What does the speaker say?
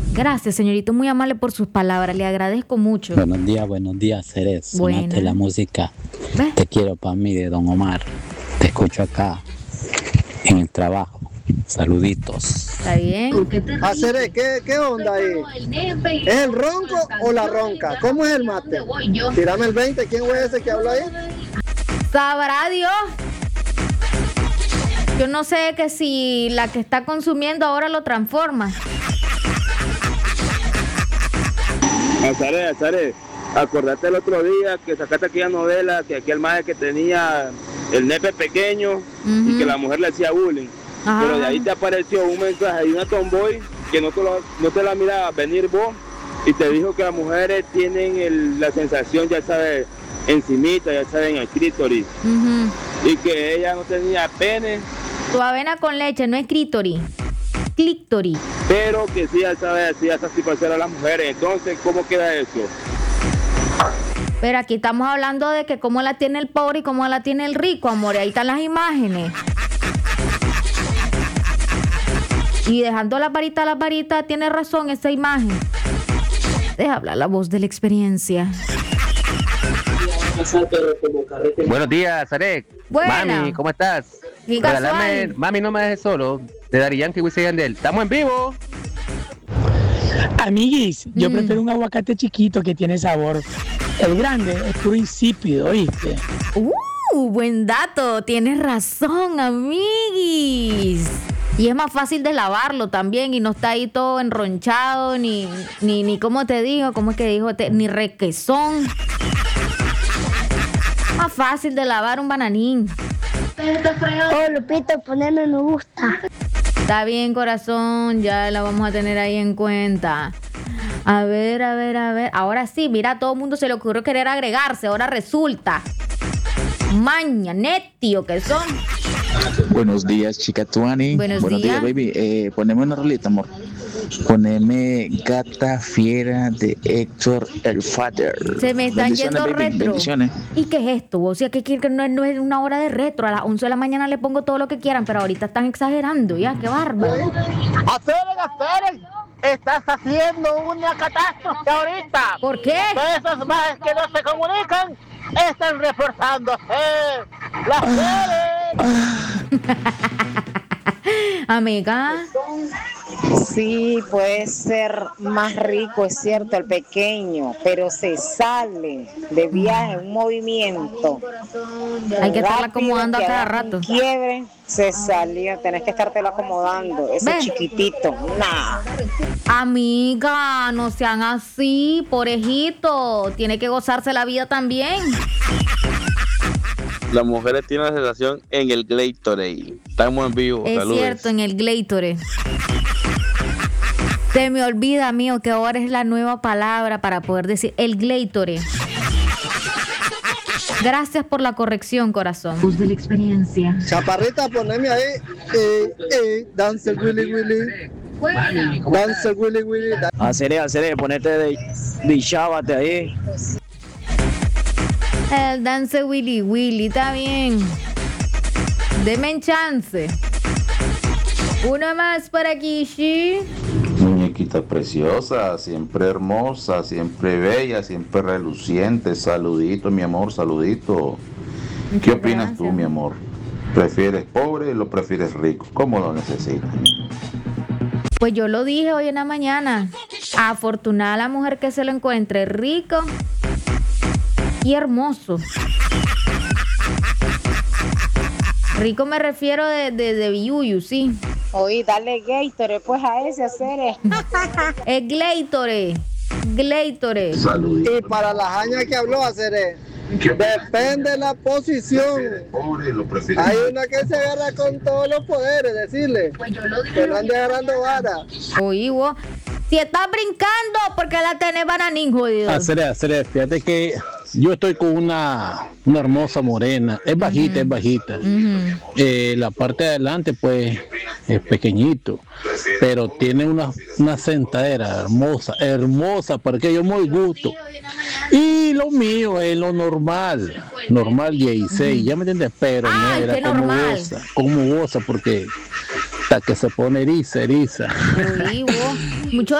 Gracias, señorito, muy amable por sus palabras, le agradezco mucho. Buenos días, Ceres. Buenas. Sonaste la música. ¿Ves? Te quiero para mí de Don Omar. Te escucho acá en el trabajo. Saluditos. ¿Está bien? Hacer, ¿qué onda ahí? ¿Es el ronco o la ronca? ¿Cómo es el mate? Tírame el 20, ¿quién fue ese que habló ahí? Sabrá Dios. Yo no sé que si la que está consumiendo ahora lo transforma. Azaré, acordate el otro día que sacaste aquella novela que aquel maje que tenía el nepe pequeño y que la mujer le hacía bullying. Ajá. Pero de ahí te apareció un mensaje de una tomboy que no te la miraba venir vos y te dijo que las mujeres tienen la sensación, ya sabes, encimita, ya saben, el clítoris. Y que ella no tenía pene. Tu avena con leche no es clítoris. Clítoris. Pero que sí, ya sabes, hacía satisfacer a las mujeres. Entonces, ¿cómo queda eso? Pero aquí estamos hablando de que cómo la tiene el pobre y cómo la tiene el rico, amor. Y ahí están las imágenes. Y dejando la varita, tiene razón esa imagen. Deja hablar la voz de la experiencia. Buenos días, Zarek. Buena. Mami, ¿cómo estás? Y Regálame, casual. Mami, no me dejes solo. De Daddy Yankee, Wisin y Yandel. ¡Estamos en vivo! Amiguis, yo prefiero un aguacate chiquito que tiene sabor. El grande es puro insípido, ¿oíste? Buen dato. Tienes razón, amiguis. Y es más fácil de lavarlo también y no está ahí todo enronchado, ni ¿cómo te digo? ¿Cómo es que dijo? Ni requesón. Más fácil de lavar un bananín. Oh, Lupito, poneme me gusta. Está bien, corazón, ya la vamos a tener ahí en cuenta. A ver. Ahora sí, mira, a todo el mundo se le ocurrió querer agregarse. Ahora resulta. Maña, netio que son. Buenos días, chica Tuani. Buenos días, baby. Poneme una rolita, amor. Poneme Gata Fiera de Héctor el Father. Se me están yendo baby. retro. Bendiciones. ¿Y qué es esto? O sea, que no es una hora de retro. A las 11 de la mañana le pongo todo lo que quieran, pero ahorita están exagerando, ya, qué bárbaro. Hacer, estás haciendo una catástrofe ahorita. ¿Por qué? Esos más que no se comunican están reforzándose. Las series. Amiga. Sí, puede ser más rico, es cierto, el pequeño, pero se sale de viaje, un movimiento. Hay que estarla rápido, acomodando a que cada haga un rato. quiebre, se salió, tenés que estártelo acomodando, ese ¿Ves? chiquitito, nah. Amiga, no sean así, porejito. Tiene que gozarse la vida también. Las mujeres tienen la sensación en el Gatorade. Estamos en vivo. Es Saludos. cierto, en el Gatorade. Se me olvida, mío, que ahora es la nueva palabra para poder decir el Gatorade. Gracias por la corrección, corazón. Voz de la experiencia. Chaparrita, poneme ahí. Dance Willy Willy. Dance Willy Willy. Haceré, ponete de chábate ahí. El dance Willy, está bien. Deme en chance. Uno más por aquí, ¿sí? Muñequita preciosa, siempre hermosa, siempre bella, siempre reluciente. Saludito, mi amor, saludito. ¿Qué opinas tú, mi amor? ¿Prefieres pobre o lo prefieres rico? ¿Cómo lo necesitas? Pues yo lo dije hoy en la mañana. Afortunada la mujer que se lo encuentre rico y hermoso. Rico me refiero de billuyo, sí. Oí, dale Gatorade, pues a ese hacer. Es Gatorade. Y para la jaña que habló, hacer depende de la posición. Hay una que se agarra con todos los poderes, decirle que no ande agarrando vara. Oí, vos. Si estás brincando, porque la tenés bananín, jodido. Hacer, fíjate que yo estoy con una hermosa morena. Es bajita, la parte de adelante, pues, es pequeñito. Pero tiene una sentadera hermosa, porque yo muy gusto. Y lo mío es lo normal 16, ya me entiendes, pero no era como goza, porque hasta que se pone eriza. Oí, vos. Mucho